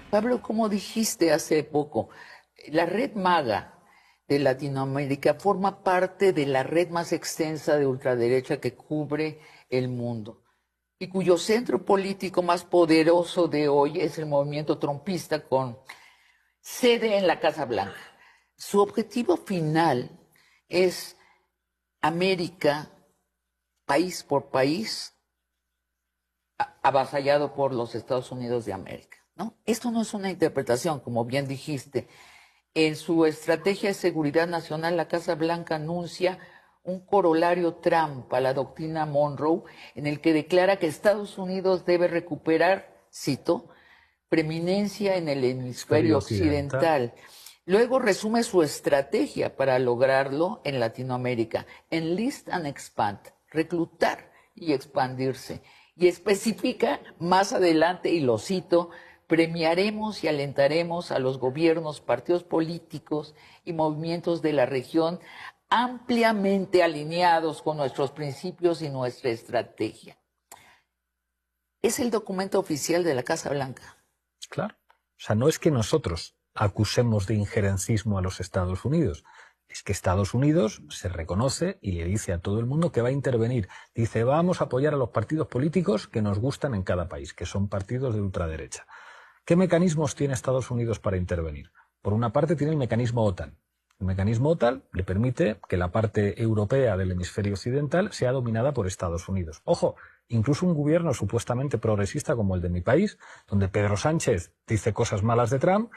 Pablo, como dijiste hace poco, la red MAGA de Latinoamérica forma parte de la red más extensa de ultraderecha que cubre el mundo y cuyo centro político más poderoso de hoy es el movimiento trompista con sede en la Casa Blanca. Su objetivo final es América, país por país, avasallado por los Estados Unidos de América, ¿no? Esto no es una interpretación, como bien dijiste. En su estrategia de seguridad nacional, la Casa Blanca anuncia un corolario Trump a la doctrina Monroe, en el que declara que Estados Unidos debe recuperar, cito, preeminencia en el hemisferio occidental. Luego resume su estrategia para lograrlo en Latinoamérica: enlist and expand, reclutar y expandirse. Y especifica más adelante, y lo cito, premiaremos y alentaremos a los gobiernos, partidos políticos y movimientos de la región ampliamente alineados con nuestros principios y nuestra estrategia. Es el documento oficial de la Casa Blanca. Claro. O sea, no es que nosotros acusemos de injerencismo a los Estados Unidos. Es que Estados Unidos se reconoce y le dice a todo el mundo que va a intervenir. Dice, vamos a apoyar a los partidos políticos que nos gustan en cada país, que son partidos de ultraderecha. ¿Qué mecanismos tiene Estados Unidos para intervenir? Por una parte tiene el mecanismo OTAN. El mecanismo OTAN le permite que la parte europea del hemisferio occidental sea dominada por Estados Unidos. Ojo, incluso un gobierno supuestamente progresista como el de mi país, donde Pedro Sánchez dice cosas malas de Trump,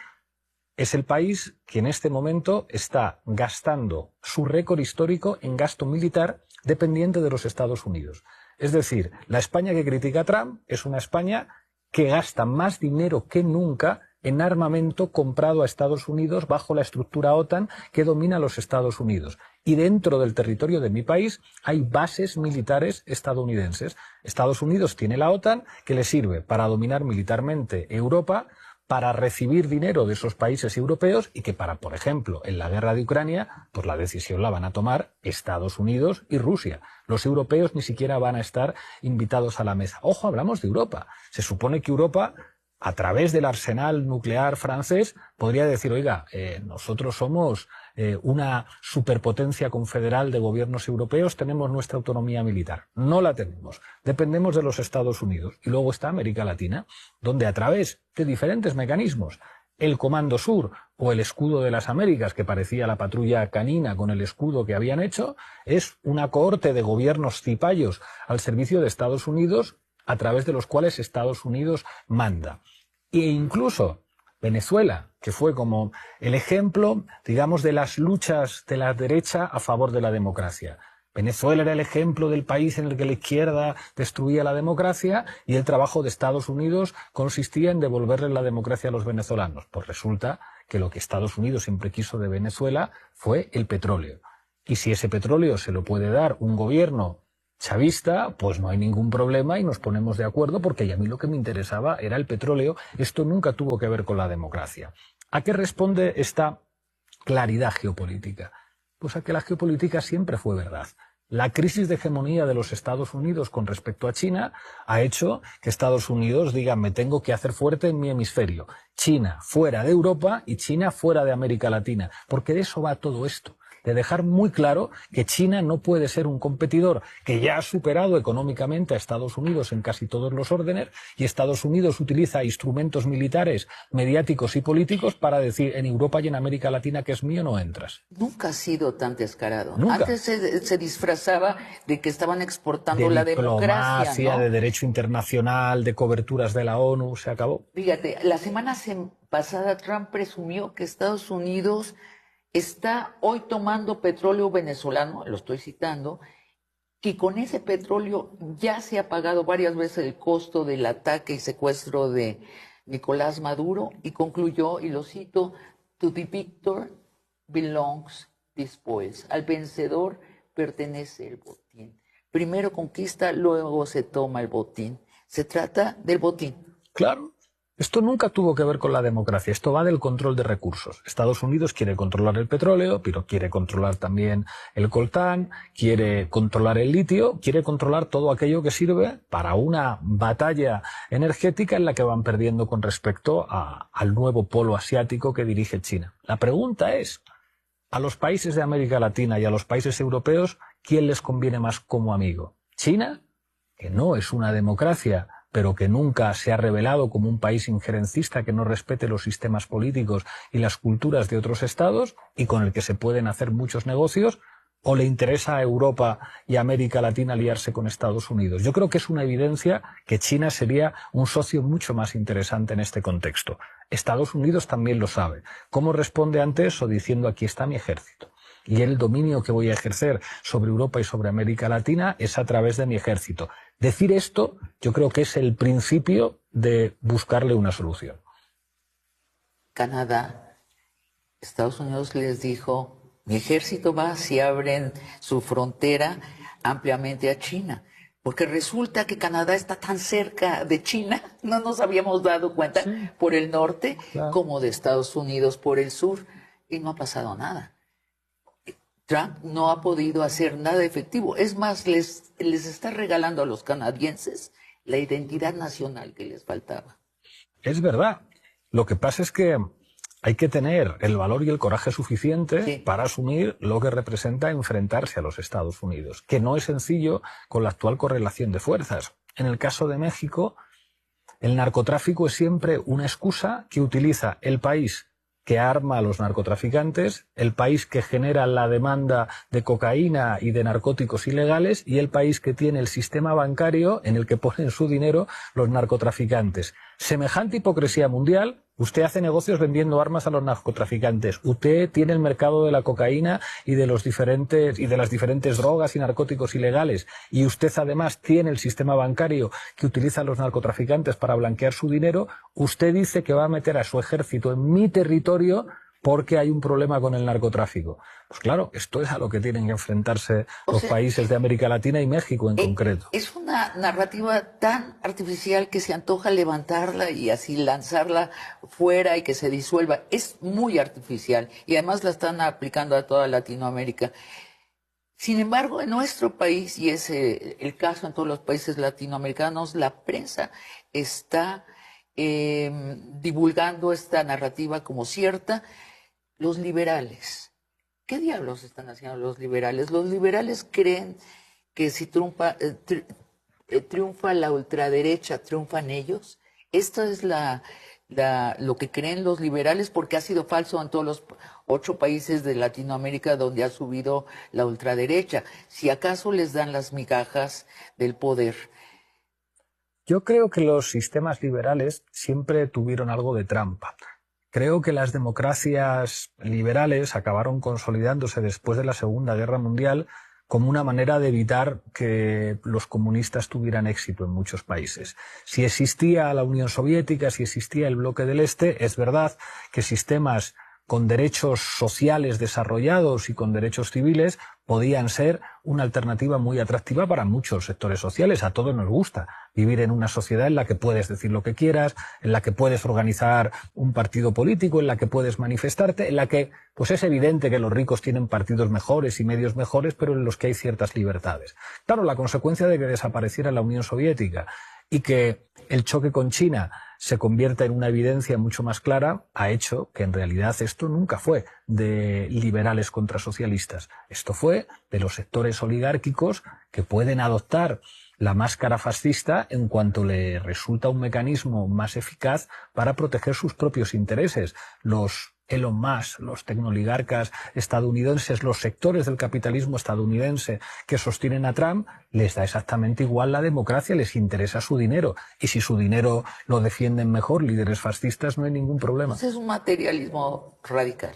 es el país que en este momento está gastando su récord histórico en gasto militar dependiente de los Estados Unidos. Es decir, la España que critica a Trump es una España que gasta más dinero que nunca en armamento comprado a Estados Unidos bajo la estructura OTAN que domina a los Estados Unidos. Y dentro del territorio de mi país hay bases militares estadounidenses. Estados Unidos tiene la OTAN, que le sirve para dominar militarmente Europa, para recibir dinero de esos países europeos y que para, por ejemplo, en la guerra de Ucrania, pues la decisión la van a tomar Estados Unidos y Rusia. Los europeos ni siquiera van a estar invitados a la mesa. Ojo, hablamos de Europa. Se supone que Europa, a través del arsenal nuclear francés, podría decir, oiga, nosotros somos una superpotencia confederal de gobiernos europeos, tenemos nuestra autonomía militar. No la tenemos. Dependemos de los Estados Unidos. Y luego está América Latina, donde a través de diferentes mecanismos, el Comando Sur o el Escudo de las Américas, que parecía la patrulla canina con el escudo que habían hecho, es una cohorte de gobiernos cipayos al servicio de Estados Unidos, a través de los cuales Estados Unidos manda. E incluso Venezuela, que fue como el ejemplo, digamos, de las luchas de la derecha a favor de la democracia. Venezuela era el ejemplo del país en el que la izquierda destruía la democracia y el trabajo de Estados Unidos consistía en devolverle la democracia a los venezolanos. Pues resulta que lo que Estados Unidos siempre quiso de Venezuela fue el petróleo. Y si ese petróleo se lo puede dar un gobierno chavista, pues no hay ningún problema y nos ponemos de acuerdo, porque a mí lo que me interesaba era el petróleo. Esto nunca tuvo que ver con la democracia. ¿A qué responde esta claridad geopolítica? Pues a que la geopolítica siempre fue verdad. La crisis de hegemonía de los Estados Unidos con respecto a China ha hecho que Estados Unidos diga, me tengo que hacer fuerte en mi hemisferio. China fuera de Europa y China fuera de América Latina, porque de eso va todo esto. De dejar muy claro que China no puede ser un competidor que ya ha superado económicamente a Estados Unidos en casi todos los órdenes, y Estados Unidos utiliza instrumentos militares, mediáticos y políticos para decir en Europa y en América Latina que es mío, no entras. Nunca ha sido tan descarado. Nunca. Antes se disfrazaba de que estaban exportando la democracia, ¿no? De derecho internacional, de coberturas de la ONU, se acabó. Fíjate, la semana pasada Trump presumió que Estados Unidos está hoy tomando petróleo venezolano, lo estoy citando, que con ese petróleo ya se ha pagado varias veces el costo del ataque y secuestro de Nicolás Maduro, y concluyó, y lo cito, to the victor belongs the spoils. Al vencedor pertenece el botín. Primero conquista, luego se toma el botín. Se trata del botín. Claro. Esto nunca tuvo que ver con la democracia, esto va del control de recursos. Estados Unidos quiere controlar el petróleo, pero quiere controlar también el coltán, quiere controlar el litio, quiere controlar todo aquello que sirve para una batalla energética en la que van perdiendo con respecto al nuevo polo asiático que dirige China. La pregunta es, a los países de América Latina y a los países europeos, ¿quién les conviene más como amigo? ¿China? Que no es una democracia, pero que nunca se ha revelado como un país injerencista que no respete los sistemas políticos y las culturas de otros estados y con el que se pueden hacer muchos negocios, o le interesa a Europa y a América Latina aliarse con Estados Unidos. Yo creo que es una evidencia que China sería un socio mucho más interesante en este contexto. Estados Unidos también lo sabe. ¿Cómo responde ante eso? Diciendo aquí está mi ejército. Y el dominio que voy a ejercer sobre Europa y sobre América Latina es a través de mi ejército. Decir esto yo creo que es el principio de buscarle una solución. Canadá, Estados Unidos les dijo, mi ejército va si abren su frontera ampliamente a China. Porque resulta que Canadá está tan cerca de China, no nos habíamos dado cuenta, sí, por el norte, claro, como de Estados Unidos por el sur, y no ha pasado nada. Trump no ha podido hacer nada efectivo. Es más, les está regalando a los canadienses la identidad nacional que les faltaba. Es verdad. Lo que pasa es que hay que tener el valor y el coraje suficiente, sí, para asumir lo que representa enfrentarse a los Estados Unidos, que no es sencillo con la actual correlación de fuerzas. En el caso de México, el narcotráfico es siempre una excusa que utiliza el país que arma a los narcotraficantes, el país que genera la demanda de cocaína y de narcóticos ilegales y el país que tiene el sistema bancario en el que ponen su dinero los narcotraficantes. Semejante hipocresía mundial. Usted hace negocios vendiendo armas a los narcotraficantes. Usted tiene el mercado de la cocaína y de las diferentes drogas y narcóticos ilegales. Y usted además tiene el sistema bancario que utiliza a los narcotraficantes para blanquear su dinero. Usted dice que va a meter a su ejército en mi territorio porque hay un problema con el narcotráfico. Pues claro, esto es a lo que tienen que enfrentarse los países de América Latina y México en concreto. Es una narrativa tan artificial que se antoja levantarla y así lanzarla fuera y que se disuelva. Es muy artificial y además la están aplicando a toda Latinoamérica. Sin embargo, en nuestro país, y es el caso en todos los países latinoamericanos, la prensa está divulgando esta narrativa como cierta. Los liberales, ¿qué diablos están haciendo los liberales? Los liberales creen que si triunfa la ultraderecha, triunfan ellos. Esto es lo que creen los liberales, porque ha sido falso en todos los 8 países de Latinoamérica donde ha subido la ultraderecha. Si acaso les dan las migajas del poder. Yo creo que los sistemas liberales siempre tuvieron algo de trampa. Creo que las democracias liberales acabaron consolidándose después de la Segunda Guerra Mundial como una manera de evitar que los comunistas tuvieran éxito en muchos países. Si existía la Unión Soviética, si existía el bloque del Este, es verdad que sistemas con derechos sociales desarrollados y con derechos civiles podían ser una alternativa muy atractiva para muchos sectores sociales. A todos nos gusta vivir en una sociedad en la que puedes decir lo que quieras, en la que puedes organizar un partido político, en la que puedes manifestarte, en la que pues es evidente que los ricos tienen partidos mejores y medios mejores, pero en los que hay ciertas libertades. Claro, la consecuencia de que desapareciera la Unión Soviética y que el choque con China se convierta en una evidencia mucho más clara, ha hecho que en realidad esto nunca fue de liberales contra socialistas. Esto fue de los sectores oligárquicos que pueden adoptar la máscara fascista en cuanto le resulta un mecanismo más eficaz para proteger sus propios intereses. Los Elon Musk, los tecnoligarcas estadounidenses, los sectores del capitalismo estadounidense que sostienen a Trump, les da exactamente igual la democracia, les interesa su dinero. Y si su dinero lo defienden mejor líderes fascistas, no hay ningún problema. Es un materialismo radical.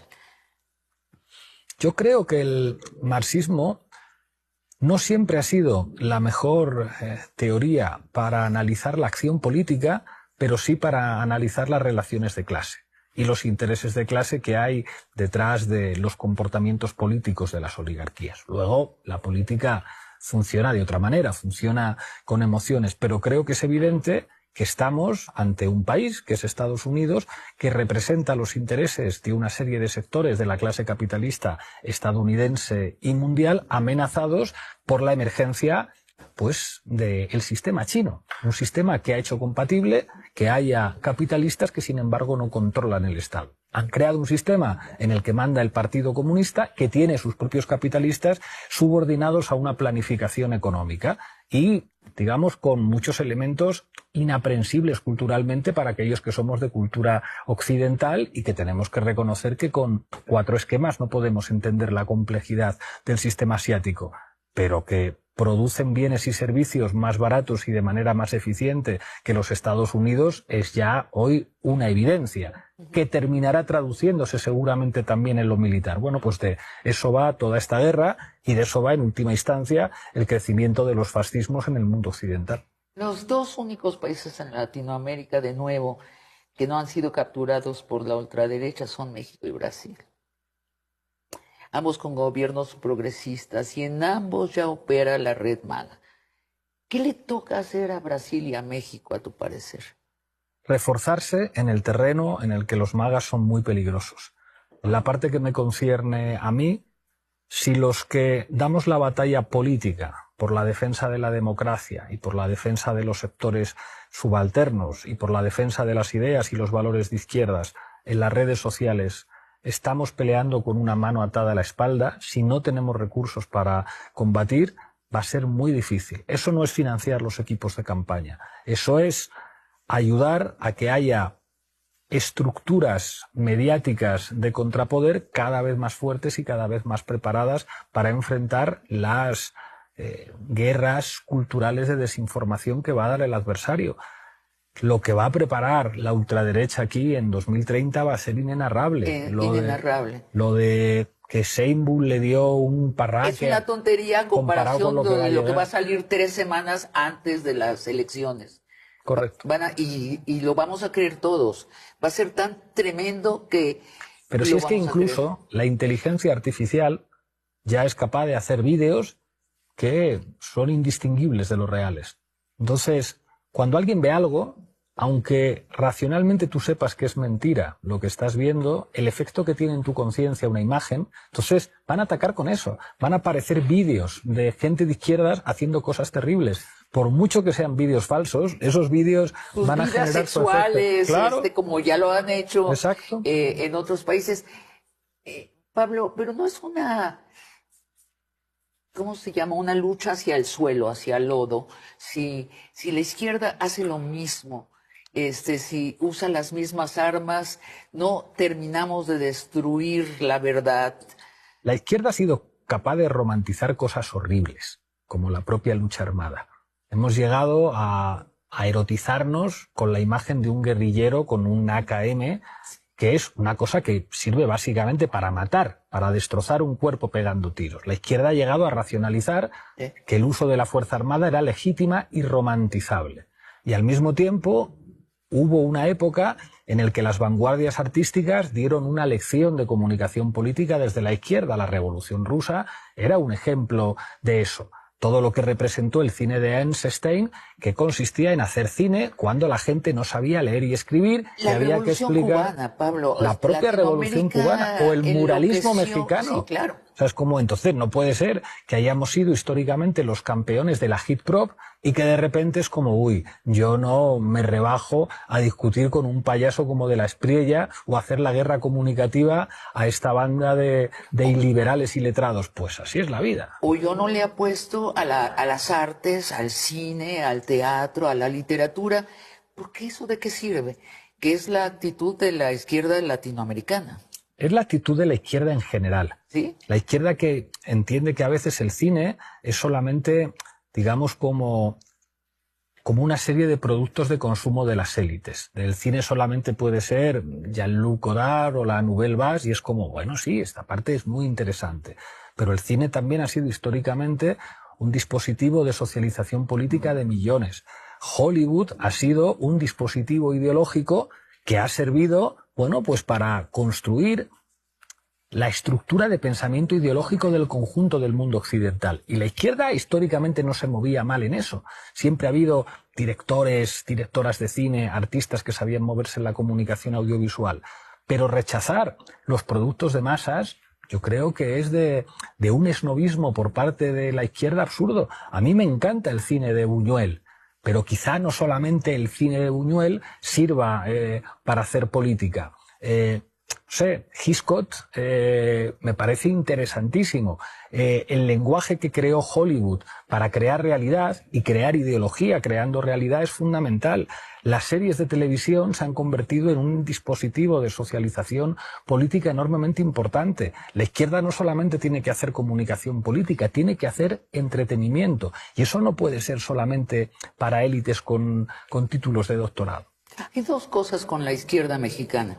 Yo creo que el marxismo no siempre ha sido la mejor teoría para analizar la acción política, pero sí para analizar las relaciones de clase y los intereses de clase que hay detrás de los comportamientos políticos de las oligarquías. Luego, la política funciona de otra manera, funciona con emociones, pero creo que es evidente que estamos ante un país, que es Estados Unidos, que representa los intereses de una serie de sectores de la clase capitalista estadounidense y mundial amenazados por la emergencia pues del sistema chino, un sistema que ha hecho compatible que haya capitalistas que sin embargo no controlan el Estado. Han creado un sistema en el que manda el Partido Comunista, que tiene sus propios capitalistas subordinados a una planificación económica y, digamos, con muchos elementos inaprensibles culturalmente para aquellos que somos de cultura occidental y que tenemos que reconocer que con 4 esquemas no podemos entender la complejidad del sistema asiático, pero que producen bienes y servicios más baratos y de manera más eficiente que los Estados Unidos es ya hoy una evidencia, que terminará traduciéndose seguramente también en lo militar. Bueno, pues de eso va toda esta guerra y de eso va en última instancia el crecimiento de los fascismos en el mundo occidental. Los 2 únicos países en Latinoamérica, de nuevo, que no han sido capturados por la ultraderecha son México y Brasil. Ambos con gobiernos progresistas, y en ambos ya opera la red MAGA. ¿Qué le toca hacer a Brasil y a México, a tu parecer? Reforzarse en el terreno en el que los MAGA son muy peligrosos. En la parte que me concierne a mí, si los que damos la batalla política por la defensa de la democracia y por la defensa de los sectores subalternos y por la defensa de las ideas y los valores de izquierdas en las redes sociales estamos peleando con una mano atada a la espalda, si no tenemos recursos para combatir, va a ser muy difícil. Eso no es financiar los equipos de campaña. Eso es ayudar a que haya estructuras mediáticas de contrapoder cada vez más fuertes y cada vez más preparadas para enfrentar las guerras culturales de desinformación que va a dar el adversario. Lo que va a preparar la ultraderecha aquí en 2030 va a ser inenarrable. Lo de que Seinbull le dio un parraque. Es una tontería en comparación de lo que va a salir 3 semanas antes de las elecciones. Correcto. Y lo vamos a creer todos. Va a ser tan tremendo que... Pero si es que incluso la inteligencia artificial ya es capaz de hacer vídeos que son indistinguibles de los reales. Entonces, cuando alguien ve algo, aunque racionalmente tú sepas que es mentira lo que estás viendo, el efecto que tiene en tu conciencia una imagen, entonces van a atacar con eso. Van a aparecer vídeos de gente de izquierdas haciendo cosas terribles. Por mucho que sean vídeos falsos, esos vídeos van a generar sexuales, claro. Como ya lo han hecho Exacto. En otros países. Pablo, pero no es una... ¿Cómo se llama? Una lucha hacia el suelo, hacia el lodo. Si la izquierda hace lo mismo, si usa las mismas armas, no terminamos de destruir la verdad. La izquierda ha sido capaz de romantizar cosas horribles, como la propia lucha armada. Hemos llegado a erotizarnos con la imagen de un guerrillero con un AKM, que es una cosa que sirve básicamente para matar, para destrozar un cuerpo pegando tiros. La izquierda ha llegado a racionalizar que el uso de la fuerza armada era legítima y romantizable. Y al mismo tiempo hubo una época en la que las vanguardias artísticas dieron una lección de comunicación política desde la izquierda. La Revolución Rusa era un ejemplo de eso. Todo lo que representó el cine de Eisenstein, que consistía en hacer cine cuando la gente no sabía leer y escribir, y había que explicar cubana, Pablo, la propia Revolución Cubana o el muralismo mexicano. Sí, claro. O sea, es como, entonces no puede ser que hayamos sido históricamente los campeones de la hit prop y que de repente es como, uy, yo no me rebajo a discutir con un payaso como de la Espriella o hacer la guerra comunicativa a esta banda de iliberales y letrados. Pues así es la vida. O yo no le apuesto a las artes, al cine, al teatro, a la literatura, porque ¿eso de qué sirve? Que es la actitud de la izquierda latinoamericana. Es la actitud de la izquierda en general. ¿Sí? La izquierda que entiende que a veces el cine es solamente, digamos, como una serie de productos de consumo de las élites. El cine solamente puede ser Jean-Luc Godard o la Nouvelle Vague y es como, bueno, sí, esta parte es muy interesante. Pero el cine también ha sido históricamente un dispositivo de socialización política de millones. Hollywood ha sido un dispositivo ideológico que ha servido, bueno, pues para construir la estructura de pensamiento ideológico del conjunto del mundo occidental. Y la izquierda históricamente no se movía mal en eso. Siempre ha habido directores, directoras de cine, artistas que sabían moverse en la comunicación audiovisual. Pero rechazar los productos de masas, yo creo que es de un esnovismo por parte de la izquierda absurdo. A mí me encanta el cine de Buñuel, pero quizá no solamente el cine de Buñuel sirva para hacer política. No sé, Hitchcock me parece interesantísimo. El lenguaje que creó Hollywood para crear realidad y crear ideología creando realidad es fundamental. Las series de televisión se han convertido en un dispositivo de socialización política enormemente importante. La izquierda no solamente tiene que hacer comunicación política, tiene que hacer entretenimiento. Y eso no puede ser solamente para élites con títulos de doctorado. Hay dos cosas con la izquierda mexicana.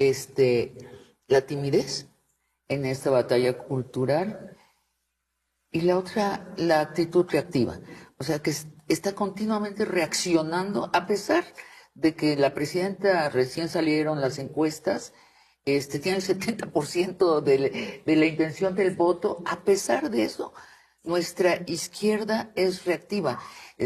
La timidez en esta batalla cultural y la otra, la actitud reactiva. O sea, que está continuamente reaccionando a pesar de que la presidenta recién salieron las encuestas, tiene el 70% de la intención del voto. A pesar de eso, nuestra izquierda es reactiva.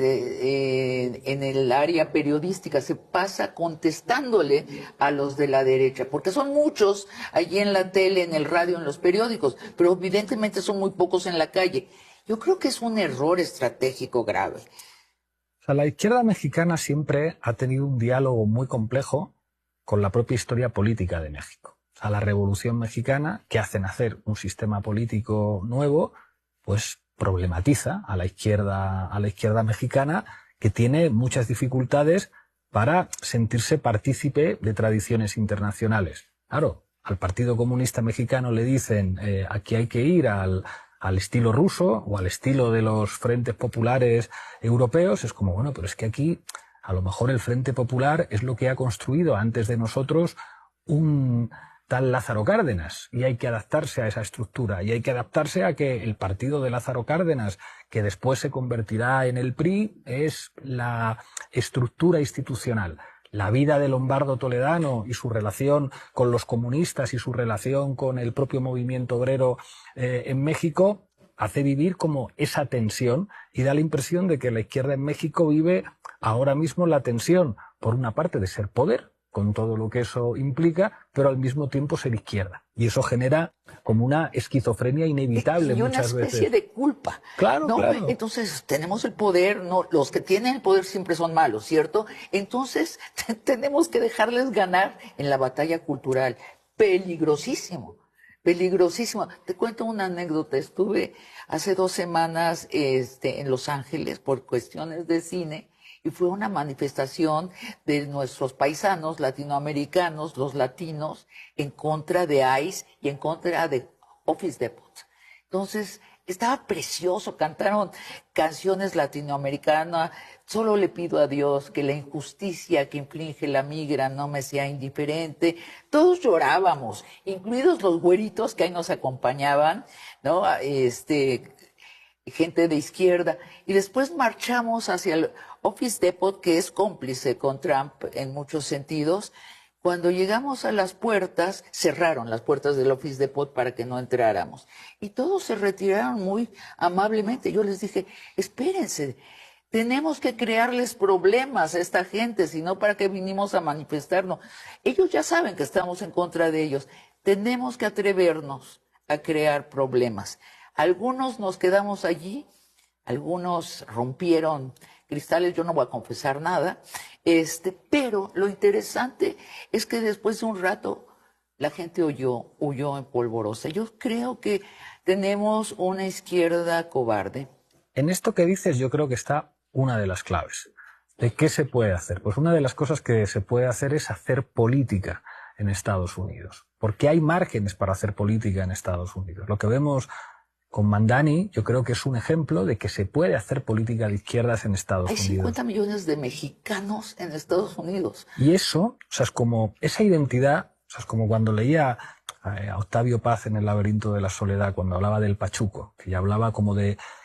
En el área periodística se pasa contestándole a los de la derecha, porque son muchos allí en la tele, en el radio, en los periódicos, pero evidentemente son muy pocos en la calle. Yo creo que es un error estratégico grave. O sea, la izquierda mexicana siempre ha tenido un diálogo muy complejo con la propia historia política de México. O sea, la Revolución Mexicana, que hace nacer un sistema político nuevo, pues problematiza a la izquierda mexicana, que tiene muchas dificultades para sentirse partícipe de tradiciones internacionales. Claro, al Partido Comunista Mexicano le dicen aquí hay que ir al estilo ruso o al estilo de los frentes populares europeos. Es como, bueno, pero es que aquí a lo mejor el Frente Popular es lo que ha construido antes de nosotros un tal Lázaro Cárdenas, y hay que adaptarse a esa estructura, y hay que adaptarse a que el partido de Lázaro Cárdenas, que después se convertirá en el PRI, es la estructura institucional. La vida de Lombardo Toledano y su relación con los comunistas y su relación con el propio movimiento obrero en México hace vivir como esa tensión, y da la impresión de que la izquierda en México vive ahora mismo la tensión, por una parte, de ser poder, con todo lo que eso implica, pero al mismo tiempo ser izquierda. Y eso genera como una esquizofrenia inevitable muchas veces. Y una especie de culpa. Claro, ¿no? claro. Entonces, tenemos el poder, no, los que tienen el poder siempre son malos, ¿cierto? Entonces, tenemos que dejarles ganar en la batalla cultural. Peligrosísimo, peligrosísimo. Te cuento una anécdota. Estuve hace 2 semanas en Los Ángeles por cuestiones de cine, y fue una manifestación de nuestros paisanos latinoamericanos, los latinos, en contra de ICE y en contra de Office Depot. Entonces, estaba precioso, cantaron canciones latinoamericanas. Solo le pido a Dios que la injusticia que inflige la migra no me sea indiferente. Todos llorábamos, incluidos los güeritos que ahí nos acompañaban, ¿no? Gente de izquierda, y después marchamos hacia el Office Depot, que es cómplice con Trump en muchos sentidos. Cuando llegamos a las puertas, cerraron las puertas del Office Depot para que no entráramos, y todos se retiraron muy amablemente. Yo les dije, espérense, tenemos que crearles problemas a esta gente, sino para qué vinimos a manifestarnos. Ellos ya saben que estamos en contra de ellos. Tenemos que atrevernos a crear problemas. Algunos nos quedamos allí, algunos rompieron cristales, yo no voy a confesar nada, pero lo interesante es que después de un rato la gente huyó en polvorosa. Yo creo que tenemos una izquierda cobarde. En esto que dices yo creo que está una de las claves. ¿De qué se puede hacer? Pues una de las cosas que se puede hacer es hacer política en Estados Unidos, porque hay márgenes para hacer política en Estados Unidos. Lo que vemos con Mandani, yo creo que es un ejemplo de que se puede hacer política de izquierdas en Estados Unidos. Hay 50 millones de mexicanos en Estados Unidos. Y eso, o sea, es como esa identidad, o sea, es como cuando leía a Octavio Paz en El laberinto de la soledad, cuando hablaba del Pachuco, que ya hablaba como de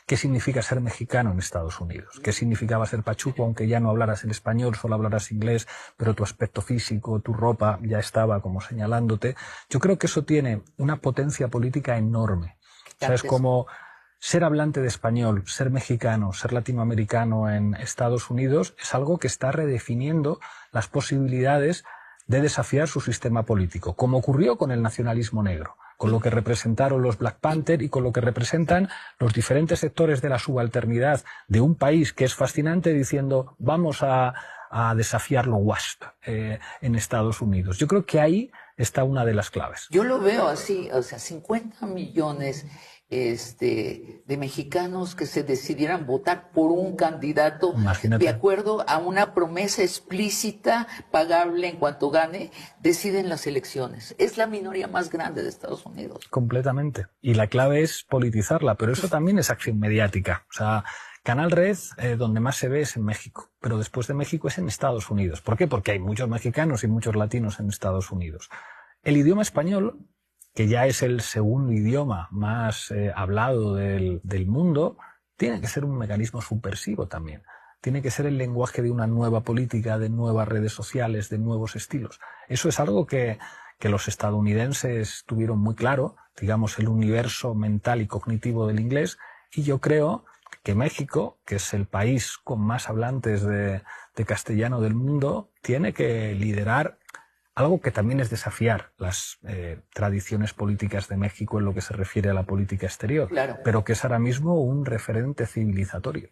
qué significa ser mexicano en Estados Unidos, qué significaba ser pachuco, aunque ya no hablaras el español, solo hablaras inglés, pero tu aspecto físico, tu ropa ya estaba como señalándote. Yo creo que eso tiene una potencia política enorme. O sea, es como ser hablante de español, ser mexicano, ser latinoamericano en Estados Unidos es algo que está redefiniendo las posibilidades de desafiar su sistema político, como ocurrió con el nacionalismo negro, con lo que representaron los Black Panther y con lo que representan los diferentes sectores de la subalternidad de un país que es fascinante, diciendo vamos a desafiar lo WASP en Estados Unidos. Yo creo que ahí está una de las claves. Yo lo veo así, o sea, 50 millones de mexicanos que se decidieran votar por un candidato. Imagínate. De acuerdo a una promesa explícita, pagable en cuanto gane, deciden las elecciones. Es la minoría más grande de Estados Unidos. Completamente. Y la clave es politizarla, pero eso también es acción mediática. O sea, Canal Red, donde más se ve es en México, pero después de México es en Estados Unidos. ¿Por qué? Porque hay muchos mexicanos y muchos latinos en Estados Unidos. El idioma español, que ya es el segundo idioma más hablado del mundo, tiene que ser un mecanismo subversivo también. Tiene que ser el lenguaje de una nueva política, de nuevas redes sociales, de nuevos estilos. Eso es algo que los estadounidenses tuvieron muy claro, digamos, el universo mental y cognitivo del inglés, y yo creo que México, que es el país con más hablantes de castellano del mundo, tiene que liderar algo que también es desafiar las tradiciones políticas de México en lo que se refiere a la política exterior, claro, pero que es ahora mismo un referente civilizatorio.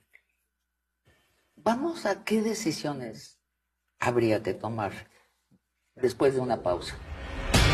Vamos a qué decisiones habría que tomar después de una pausa.